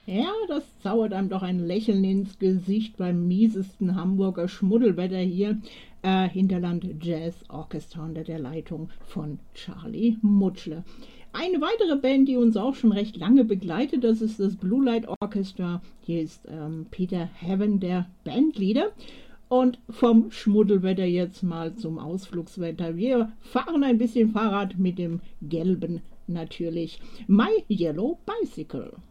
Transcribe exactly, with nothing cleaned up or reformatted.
Ja, das zaubert einem doch ein Lächeln ins Gesicht beim miesesten Hamburger Schmuddelwetter hier. Äh, Hinterland Jazz Orchestra unter der Leitung von Charlie Mutschler. Eine weitere Band, die uns auch schon recht lange begleitet, das ist das Blue Light Orchestra. Hier ist ähm, Peter Heaven, der Bandleader. Und vom Schmuddelwetter jetzt mal zum Ausflugswetter. Wir fahren ein bisschen Fahrrad mit dem gelben natürlich. My Yellow Bicycle.